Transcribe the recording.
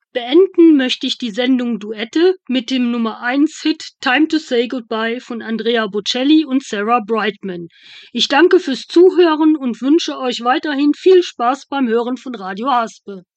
Beenden möchte ich die Sendung Duette mit dem Nummer-1-Hit „Time to Say Goodbye“ von Andrea Bocelli und Sarah Brightman. Ich danke fürs Zuhören und wünsche euch weiterhin viel Spaß beim Hören von Radio Haspe.